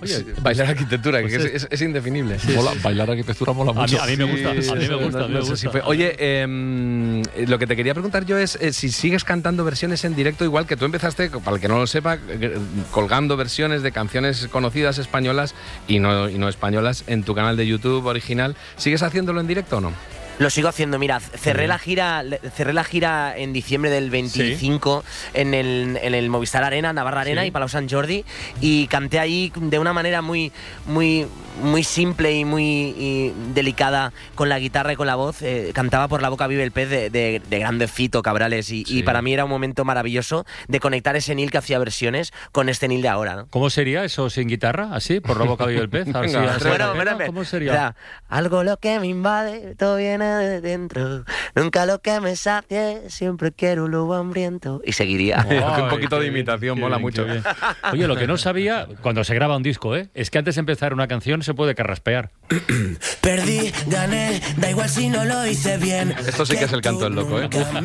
Oye, bailar arquitectura, pues que es indefinible. Mola, bailar arquitectura mola mucho. A mí me gusta, Sí, a mí me gusta. no sé si fue. Oye, lo que te quería preguntar yo es si sigues cantando versiones en directo, igual que tú empezaste, para el que no lo sepa, colgando versiones de canciones conocidas españolas y no españolas en tu canal de YouTube original. ¿Sigues haciéndolo en directo o no? Lo sigo haciendo, mira, cerré la gira en diciembre del 25 en el Movistar Arena, Navarra Arena y Palau Sant Jordi, y canté ahí de una manera muy simple y muy delicada con la guitarra y con la voz. Cantaba Por la boca vive el pez de grande Fito Cabrales y para mí era un momento maravilloso de conectar ese Nil que hacía versiones con este Nil de ahora, ¿no? ¿Cómo sería eso sin guitarra? ¿Así? ¿Por la boca vive el pez? Así, ¿cómo sería? O sea, algo lo que me invade, todo viene de dentro. Nunca lo que me sacie, siempre quiero un lobo hambriento. Y seguiría. Un poquito de imitación, mola mucho. Oye, lo que no sabía, cuando se graba un disco, es que antes de empezar una canción se puede carraspear. Perdí, gané, da igual si no lo hice bien. Esto sí que es el canto del loco, ¿eh?